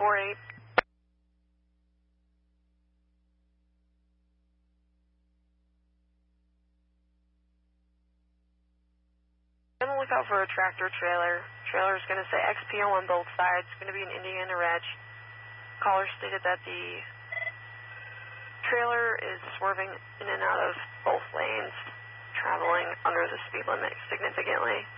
48. I'm going to look out for a tractor trailer. Trailer is going to say XPO on both sides. It's going to be an Indiana Reg. Caller stated that the trailer is swerving in and out of both lanes, traveling under the speed limit significantly.